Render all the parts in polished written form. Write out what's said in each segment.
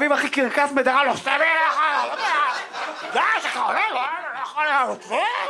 רואים הכי קרקס בדרה, לא סתם לך, די, שאתה עולה, לא יכול להיות.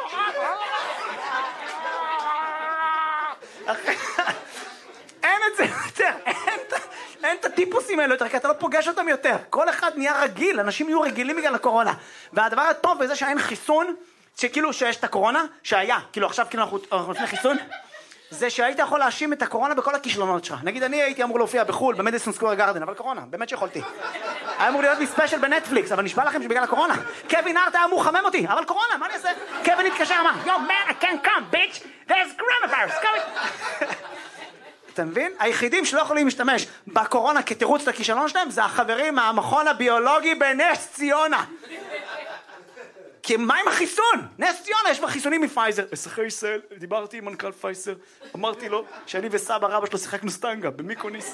אין את זה יותר, אין את הטיפוסים האלה יותר, כי אתה לא פוגש אותם יותר. כל אחד נהיה רגיל, אנשים יהיו רגילים בגלל הקורונה. והדבר הטוב בזה שאין חיסון, שכאילו שיש את הקורונה, שהיה, כאילו עכשיו כאילו אנחנו לפני חיסון, זה שהיית יכול להאשים את הקורונה בכל הכישלונות שלך. נגיד אני הייתי אמור להופיע בחול, במדיסון סקוור גארדן, אבל קורונה, באמת שיכולתי. היה אמור להיות לי ספיישל בנטפליקס, אבל נשבע לכם שבגלל הקורונה. קווין הארט היה אמור לחמם אותי, אבל קורונה, מה אני אעשה? קווין התקשר, אמר, Yo man, I can't come, bitch, there's coronavirus, come. אתה מבין? היחידים שלא יכולים להשתמש בקורונה כתירוץ לכישלון שלהם, זה החברים מהמכון הביולוגי בנס ציונה. כי מה עם החיסון? נס ציונה, יש בה חיסונים מפייזר. אזרחי ישראל, דיברתי עם מנכ"ל פייזר, אמרתי לו שאני וסבא רבא שלו שיחקנו סטנגה במיקוניס.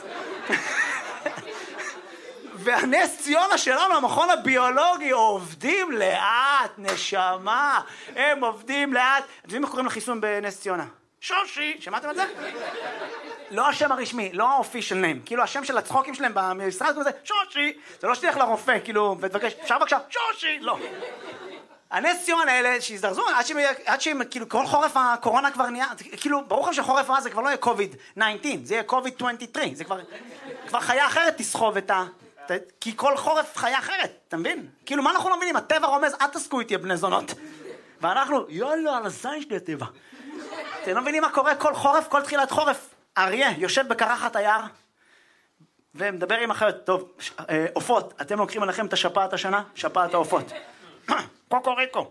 והנס ציונה שלנו, המכון הביולוגי, עובדים לאט, נשמה. הם עובדים לאט. אתם יודעים איך קוראים לחיסון בנס ציונה? שושי, שמעתם את זה? לא השם הרשמי, לא האופישל ניים, כאילו השם של הצחוקים שלהם במשרד כזה, שושי, זה לא שתלך לרופא, כאילו, ותבקש, אפשר בבקשה, שושי, לא. הנס ציונה האלה שהזדרזו, עד שהם, כאילו, כל חורף הקורונה כבר נהיה, כאילו, ברור לך שחורף זה כבר לא יהיה COVID-19, זה יהיה COVID-23, זה כבר חיה אחרת תסחוב את כי כל חורף חיה אחרת, אתה מבין? כאילו, מה אנחנו לא מבינים? הטבע רומז, אל תסקו איתי בני זונות. ואנחנו, יאללה, על הזין שלי הטבע. אתם לא מבינים מה קורה כל חורף, כל תחילת חורף. אריה יושב בקרחת היער ומדבר עם אחרת. טוב, עופות, אתם לוקחים עליכם את השפעת השנה? שפעת העופות. קוקוריקו.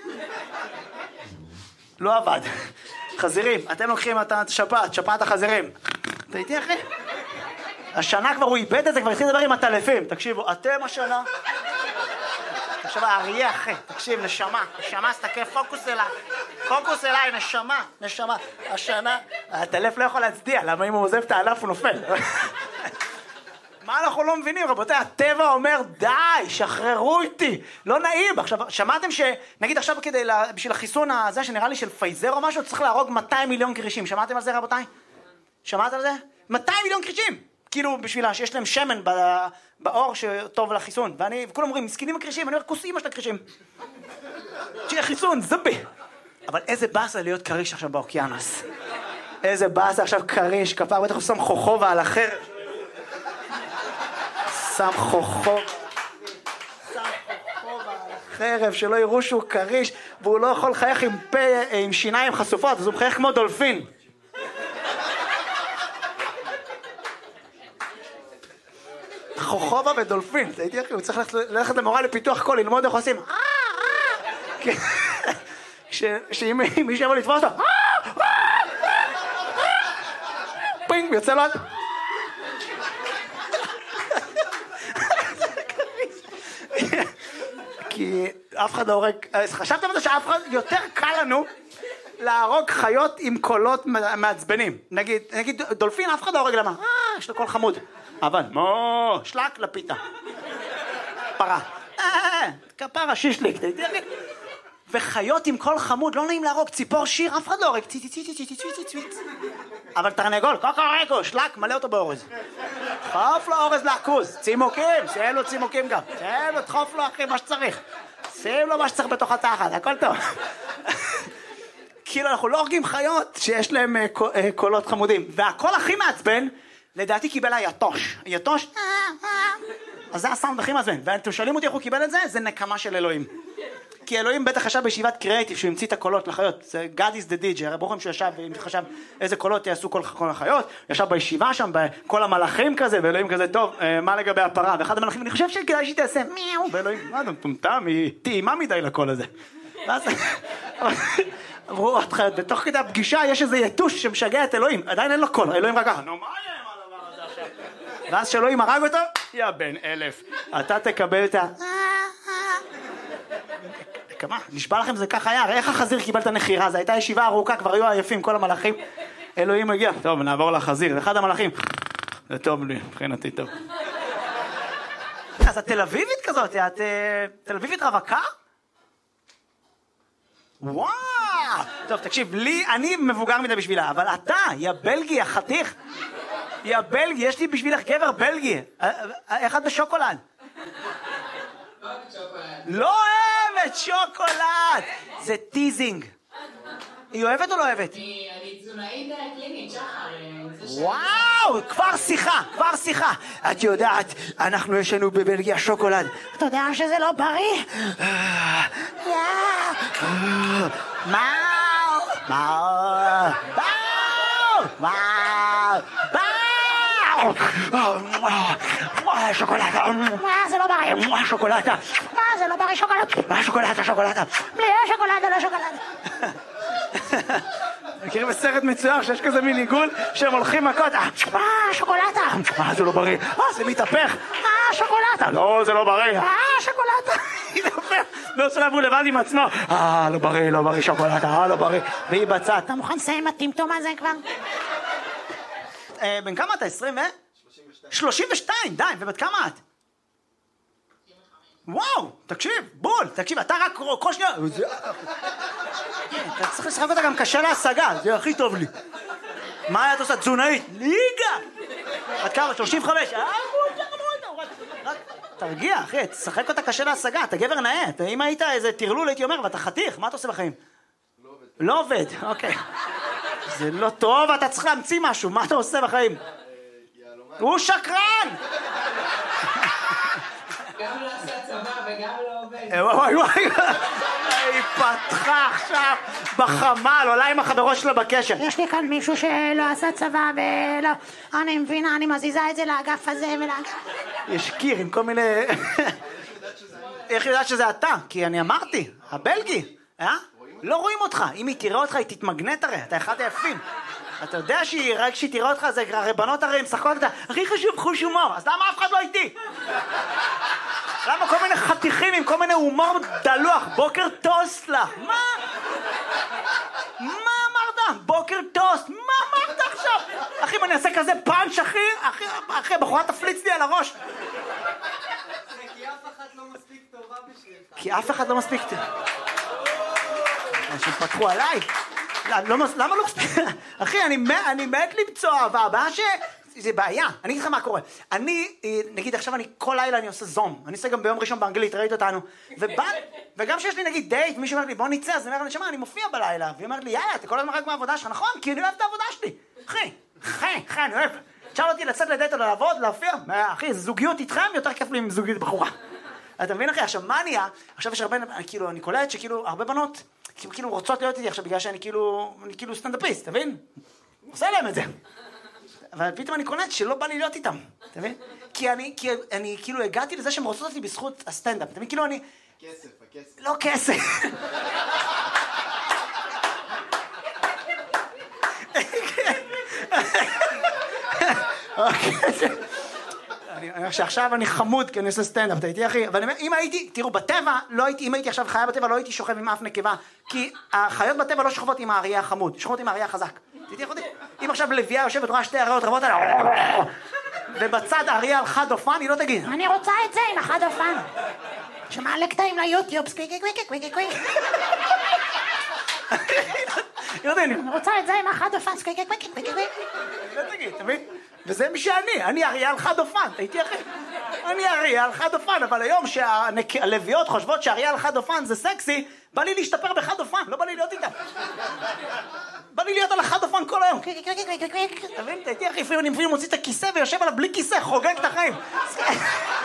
לא עבד. חזירים, אתם לוקחים את השפעת, שפעת החזירים. אתה איתי אחי? השנה כבר הוא איבד את זה, כבר התחיל לדבר עם הטלפים. תקשיבו, אתם השנה... עכשיו האריה אחי, תקשיב, נשמה, סתכל, פוקוס אליי, נשמה, השנה, הטלף לא יכול להצדיע, למה אם הוא עוזב את הענף הוא נופל. מה אנחנו לא מבינים, רבותיי, הטבע אומר, די, שחררו איתי, לא נעים. עכשיו, שמעתם נגיד עכשיו בשביל החיסון הזה, שנראה לי של פייזר או משהו, צריך להרוג 200 מיליון קרישים, שמעתם על זה רבותיי? שמעת על זה? 200 מיליון קרישים! כאילו בשבילה שיש להם שמן באור שטוב לחיסון, וכולם אומרים, מסכנים הקרישים, אני אומר, כוס אמא של הקרישים. שיהיה חיסון, זבי. אבל איזה באסה להיות קריש עכשיו באוקיינוס. איזה באסה עכשיו קריש, כפר, בטח הוא שם חוכובה על החרב. שם חוכובה על החרב, שלא יראו שהוא קריש, והוא לא יכול לחייך עם פה, עם שיניים חשופות, אז הוא מחייך כמו דולפין. חוכובה ודולפין, הייתי אחי, הוא צריך ללכת למורה לפיתוח קול, ללמוד איך עושים שאם מישהו יבוא לתפוס אותו פינג, יוצא לו כי אף אחד לא הורג, חשבתם על זה שאף אחד, יותר קל לנו להרוג חיות עם קולות מעצבנים. נגיד דולפין, אף אחד לא הורג למה? יש לו קול חמוד. אבל, שלק לפיתה. פרה. כפרה, שישליק. וחיות עם קול חמוד, לא נעים להרוג. ציפור שיר, אף אחד לא הורג. אבל תרנגול, קוקוריקו, שלק, מלא אותו באורז. דחוף לו אורז לעכוז. צימוקים, שיהיה לו צימוקים גם. דחוף לו אחי מה שצריך. שים לו מה שצריך בתוך התחת, הכל טוב. כאילו אנחנו לא הורגים חיות שיש להם קולות חמודים. והקול הכי מעצבן, לדעתי קיבל היתוש. היתוש, אז זה הסאונד הכי מעצבן. ואתם שואלים אותי איך הוא קיבל את זה? זה נקמה של אלוהים. כי אלוהים בטח חשב בישיבת קריאטיב שהוא המציא את הקולות לחיות. זה God is the DJ. הרי ברוכם שישב וחשב איזה קולות יעשו כל החיות. ישב בישיבה שם, בכל המלאכים כזה, ואלוהים כזה, טוב, מה לגבי הפרה? ואחד המלאכים, אני חושב שכדאי שהיא תעשה מיהו. ואלוהים, מה אתה מטומטם? היא טעימה מדי לקול הזה. ואז אמרו עוד חיות, בתוך כדי הפגישה יש איזה יתוש שמשגע את אלוהים. עדיין אין לו קול, אלוהים רק ככה. נו, מה יהיה עם הדבר הזה עכשיו? ואז שאלוהים הרג אותו, יא בן 1000, אתה תקבל את כמה? נשבע לכם זה ככה היה, איך החזיר קיבל את הנחירה? זו הייתה ישיבה ארוכה, כבר היו עייפים כל המלאכים. אלוהים הגיע, טוב נעבור לחזיר, אחד המלאכים. זה טוב לי, מבחינתי טוב. אז את תל אביבית כזאת, את תל אביבית רווקה? וואו! טוב תקשיב, אני מבוגר מדי בשבילה, אבל אתה, יא בלגי, החתיך, יא בלגי, יש לי בשבילך גבר בלגי. איך את בשוקולד? לא אוהבת שוקולד! זה טיזינג. היא אוהבת או לא אוהבת? אני תזונאית קלינית, שחר. וואו, כבר שיחה. את יודעת, אנחנו יש לנו בבלגיה שוקולד. אתה יודע שזה לא בריא? שוקולדה, זה לא בריא, שוקולדה, זה לא בריא, שוקולדה, בלי שוקולדה, לא שוקולדה. מכירים בסרט מצויר שיש כזה מין עיגול שהם הולכים מכות, שוקולדה, זה לא בריא, זה מתהפך, שוקולדה, לא זה לא בריא, שוקולדה, לא עושה לעבור לבד עם עצמו, לא בריא, שוקולדה, לא בריא, והיא בצד. אתה מוכן לסיים הטמטום הזה כבר? בן כמה אתה? 20 ו? 32, די, ובת כמה את? וואו, תקשיב, בול, תקשיב, אתה רק כל שנייה... אתה צריך לשחק אותה גם קשה להשגה, זה הכי טוב לי. מה את עושה? תזונאית? ליגה! עד כמה? 35? רק תרגיע, אחי, תשחק אותה קשה להשגה, אתה גבר נאה. אם היית איזה תרלול, הייתי אומר, ואתה חתיך, מה אתה עושה בחיים? לא עובד, אוקיי. זה לא טוב, אתה צריך להמציא משהו, מה אתה עושה בחיים? הוא שקרן! גם לא עושה צבא וגם לא עובד. וואי, היא פתחה עכשיו בחמל, עולה עם החברות שלה בקשר. יש לי כאן מישהו שלא עשה צבא ולא... אני מבינה, אני מזיזה את זה לאגף הזה ולאגף... יש קיר עם כל מיני... איך יודעת שזה אתה? כי אני אמרתי, הבלגי, לא רואים אותך. אם היא תראה אותך, היא תתמגנט הרי, אתה אחד היפים. אתה יודע רק שהיא תראה אותך, זה הרי בנות הרי משחקות אותה, הכי חשוב חוש הומור, אז למה אף אחד לא איתי? למה כל מיני חתיכים עם כל מיני הומור דלוח? בוקר טוסט לך. מה? מה אמרת? בוקר טוסט. מה אמרת עכשיו? אחי, אני אעשה כזה פאנץ', אחי, בחורה תפליץ לי על הראש. כי אף אחת לא מספיק טובה בשבילך. כי אף אחד לא מספיק טובה. אנשים פתחו עליי. למה לא מספיק? אחי, אני מת למצוא אהבה. הבעיה זה בעיה. אני אגיד לך מה קורה. נגיד עכשיו כל לילה אני עושה זום. אני עושה גם ביום ראשון באנגלית, ראית אותנו. וגם שיש לי נגיד דייט, מישהו אומר לי בוא נצא, אז אני אומר לי, שמה, אני מופיע בלילה. והיא אומרת לי, יאללה, אתה כל הזמן רק מהעבודה שלך, נכון? כי אני אוהב את העבודה שלי. אחי, אני אוהב. תשאל אותי לצאת לדייט או לעבוד, להופיע. אחי, זוגיות איתכם יותר כיף לי עם זוגיות בחורה. אתה מבין אחי? עכשיו מה נהיה? עכשיו יש הרבה, כאילו, אני קולט שכאילו הרבה בנות כאילו רוצות להיות איתי עכשיו בגלל שאני כאילו סטנדאפיסט, אתה מבין? עושה להם את זה. אבל פתאום אני קולט שלא בא לי להיות איתם, אתה מבין? כי אני כאילו הגעתי לזה שהן רוצות אותי בזכות הסטנדאפ, אתה מבין? כאילו אני... הכסף. לא כסף. אני חושב שעכשיו אני חמוד כי אני עושה סטנדאפ, אתה איתי אחי? אבל אם הייתי, תראו, בטבע, אם הייתי עכשיו חיה בטבע, לא הייתי שוכב עם אף נקבה, כי החיות בטבע לא שוכבות עם האריה החמוד, שוכבות עם האריה החזק. תהייתי אחותי? אם עכשיו לביאה יושבת, רואה שתי אריות רבות עליה, ובצד אריה על חד אופן, היא לא תגיד, אני רוצה את זה עם החד אופן. שמעלה קטעים ליוטיוב, סקוויקי. אני רוצה את זה עם החד אופן, סקוויקי. לא תגיד, אתה מבין? וזה מי אני אריה על חד אופן, הייתי אחי. אני אריה על חד אופן, אבל היום שהלוויות חושבות שאריה על חד אופן זה סקסי, בא לי להשתפר בחד אופן, לא בא לי להיות איתם. בא לי להיות על החד אופן כל היום. אתה מבין? הייתי אחי, לפעמים אני מוציא את הכיסא ויושב עליו בלי כיסא, חוגג את החיים.